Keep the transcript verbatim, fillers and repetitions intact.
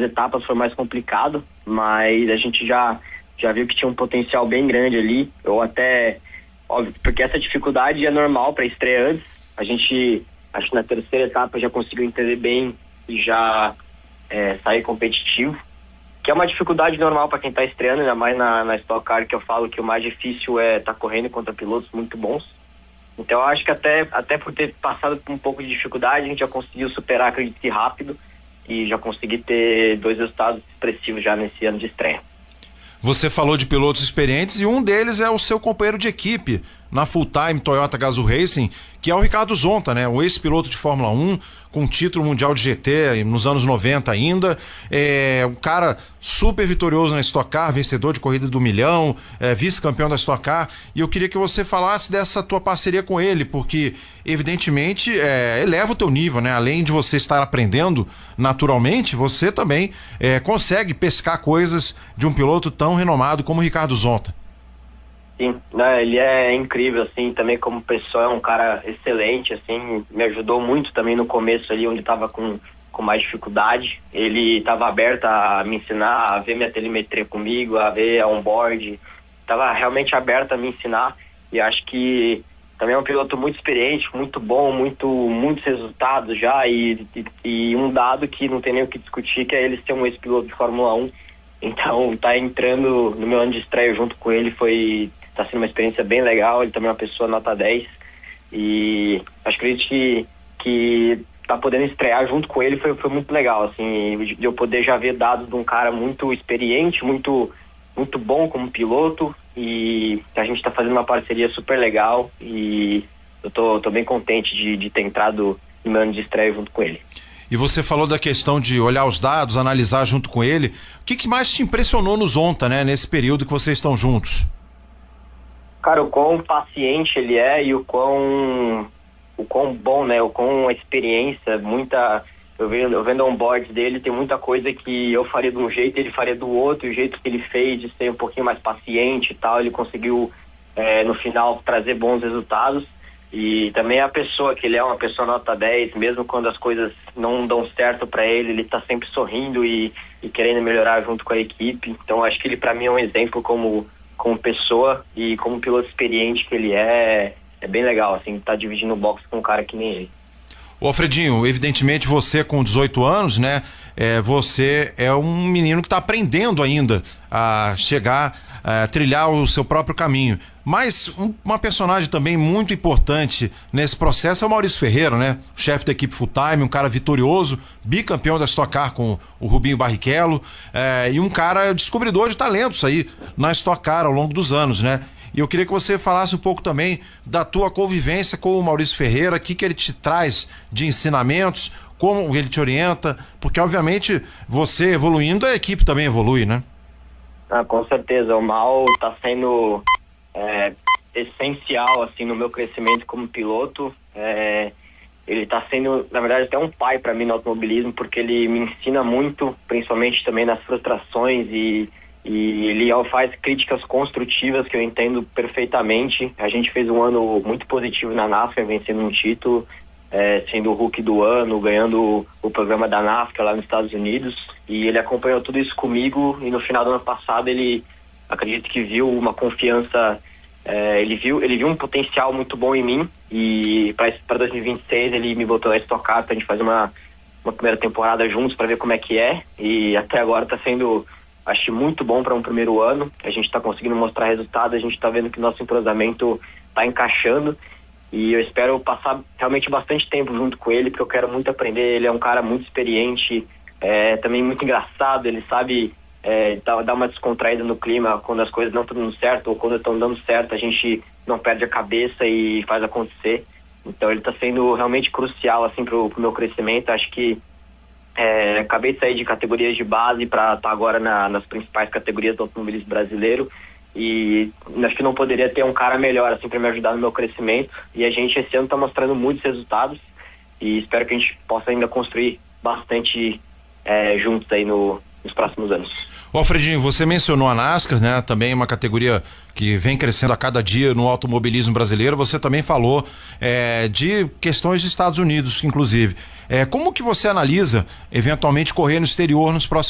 primeiras etapas foi mais complicado, mas a gente já, já viu que tinha um potencial bem grande ali. Eu até, óbvio, porque essa dificuldade é normal para estreantes. A gente, acho que na terceira etapa já conseguiu entender bem e já é, sair competitivo, que é uma dificuldade normal para quem está estreando, ainda mais na, na Stock Car, que eu falo que o mais difícil é estar tá correndo contra pilotos muito bons. Então eu acho que até, até por ter passado por um pouco de dificuldade, a gente já conseguiu superar, acredito que rápido, e já consegui ter dois resultados expressivos já nesse ano de estreia. Você falou de pilotos experientes e um deles é o seu companheiro de equipe na Full Time Toyota Gazoo Racing, que é o Ricardo Zonta, né? Um ex-piloto de Fórmula um, com título mundial de G T nos anos noventa ainda. É um cara super vitorioso na Stock Car, vencedor de corrida do milhão, é, vice-campeão da Stock Car. E eu queria que você falasse dessa tua parceria com ele, porque evidentemente é, eleva o teu nível, né? Além de você estar aprendendo naturalmente, você também é, consegue pescar coisas de um piloto tão renomado como o Ricardo Zonta. Sim, né, ele é incrível, assim, também como pessoa, é um cara excelente, assim, me ajudou muito também no começo ali, onde estava com, com mais dificuldade. Ele estava aberto a me ensinar, a ver minha telemetria comigo, a ver a onboard, estava realmente aberto a me ensinar, e acho que também é um piloto muito experiente, muito bom, muito, muitos resultados já, e, e, e um dado que não tem nem o que discutir, que é ele ser um ex-piloto de Fórmula um. Então, tá entrando no meu ano de estreia junto com ele foi... Está sendo uma experiência bem legal. Ele também é uma pessoa nota dez. E acho que que tá podendo estrear junto com ele foi, foi muito legal, assim, de eu poder já ver dados de um cara muito experiente, muito, muito bom como piloto, e a gente está fazendo uma parceria super legal, e eu tô, tô bem contente de, de ter entrado no meu ano de estreia junto com ele. E você falou da questão de olhar os dados, analisar junto com ele. O que, que mais te impressionou no Zonta, né, nesse período que vocês estão juntos? Cara, o quão paciente ele é e o quão, o quão bom, né? O quão a experiência, muita... Eu vendo, eu vendo on-board dele, tem muita coisa que eu faria de um jeito, ele faria do outro, o jeito que ele fez de ser um pouquinho mais paciente e tal, ele conseguiu, é, no final, trazer bons resultados. E também a pessoa, que ele é uma pessoa nota dez, mesmo quando as coisas não dão certo para ele, ele tá sempre sorrindo e, e querendo melhorar junto com a equipe. Então, acho que ele, para mim, é um exemplo como... como pessoa e como piloto experiente que ele é, é bem legal, assim, tá dividindo o box com um cara que nem ele. Ô Alfredinho, evidentemente você com dezoito anos, né, é, você é um menino que está aprendendo ainda a chegar, a trilhar o seu próprio caminho, mas um, uma personagem também muito importante nesse processo é o Maurício Ferreira, né, chefe da equipe Full Time, um cara vitorioso, bicampeão da Stock Car com o Rubinho Barrichello, é, e um cara descobridor de talentos aí na Stock Car ao longo dos anos, né. E eu queria que você falasse um pouco também da tua convivência com o Maurício Ferreira, o que, que ele te traz de ensinamentos, como ele te orienta, porque obviamente você evoluindo, a equipe também evolui, né? Ah, com certeza, o Mal está sendo é, essencial assim, no meu crescimento como piloto. É, ele está sendo, na verdade, até um pai para mim no automobilismo, porque ele me ensina muito, principalmente também nas frustrações, e E ele faz críticas construtivas que eu entendo perfeitamente. A gente fez um ano muito positivo na NASCAR, vencendo um título, é, sendo o Rookie do ano, ganhando o programa da NASCAR lá nos Estados Unidos. E ele acompanhou tudo isso comigo, e no final do ano passado ele, acredito que viu uma confiança, é, ele, viu, ele viu um potencial muito bom em mim, e para dois mil e vinte e seis ele me botou a estocar para a gente fazer uma, uma primeira temporada juntos para ver como é que é, e até agora está sendo... acho muito bom para um primeiro ano. A gente está conseguindo mostrar resultados, a gente está vendo que nosso entrosamento está encaixando, e eu espero passar realmente bastante tempo junto com ele, porque eu quero muito aprender. Ele é um cara muito experiente, é, também muito engraçado, ele sabe é, dar, dar uma descontraída no clima quando as coisas não estão dando certo, ou quando estão dando certo a gente não perde a cabeça e faz acontecer. Então ele está sendo realmente crucial assim, para o meu crescimento. Acho que É, acabei de sair de categorias de base para estar tá agora na, nas principais categorias do automobilismo brasileiro, e acho que não poderia ter um cara melhor assim para me ajudar no meu crescimento. E a gente esse ano está mostrando muitos resultados, e espero que a gente possa ainda construir bastante é, juntos aí no, nos próximos anos. Ô Alfredinho, você mencionou a NASCAR, né? Também uma categoria que vem crescendo a cada dia no automobilismo brasileiro. Você também falou é, de questões dos Estados Unidos, inclusive. É, como que você analisa eventualmente correr no exterior nos próximos